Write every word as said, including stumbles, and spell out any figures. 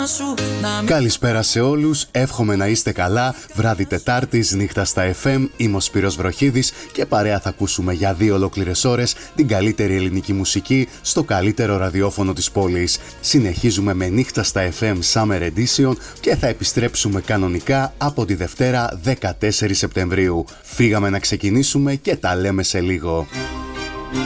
Καλησπέρα σε όλους, εύχομαι να είστε καλά. Βράδυ Τετάρτης, νύχτα στα εφ εμ. Είμαι ο Σπύρος Βροχίδης και παρέα θα ακούσουμε για δύο ολόκληρες ώρες την καλύτερη ελληνική μουσική στο καλύτερο ραδιόφωνο της πόλης. Συνεχίζουμε με νύχτα στα εφ εμ Summer Edition και θα επιστρέψουμε κανονικά από τη Δευτέρα δεκατέσσερις Σεπτεμβρίου. Φύγαμε να ξεκινήσουμε και τα λέμε σε λίγο.